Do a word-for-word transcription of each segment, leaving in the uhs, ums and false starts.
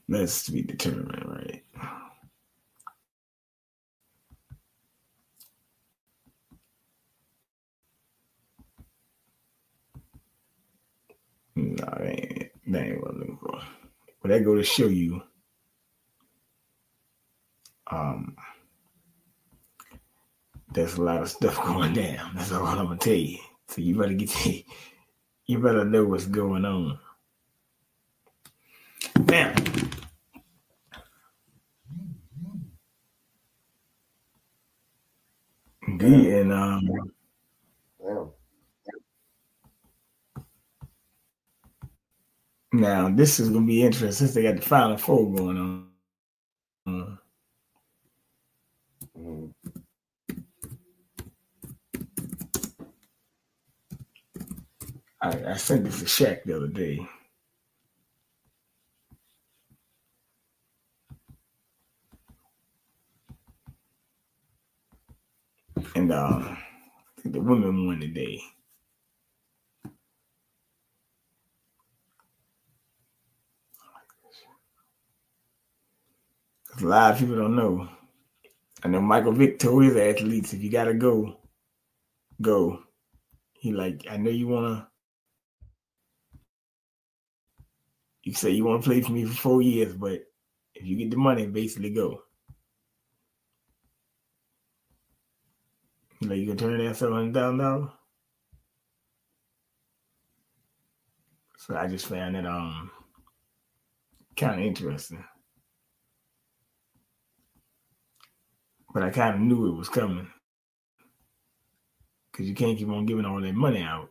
Let's be determined, right? No, that ain't, that ain't what I'm looking for. But that go to show you, um, there's a lot of stuff going down. That's all I'm gonna tell you. So you better get to, you better know what's going on. Now, D and um, Damn. now this is gonna be interesting since they got the Final Four going on. Mm-hmm. I, I sent this to Shaq the other day. And uh, I think the women won today. A lot of people don't know. I know Michael Vick told his athletes, if you gotta go, go. He like, I know you wanna, you say you wanna play for me for four years, but if you get the money, basically go. He like, you gonna turn that seven hundred thousand dollars? So I just found that um kind of interesting. But I kind of knew it was coming. Because you can't keep on giving all that money out.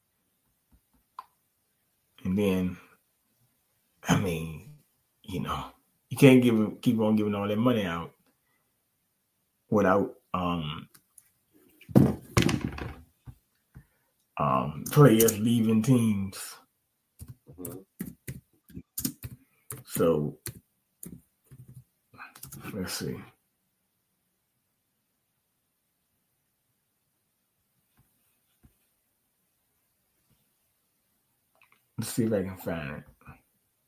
And then, I mean, you know, you can't give keep on giving all that money out without um um players leaving teams. Mm-hmm. So let's see. Let's see if I can find it.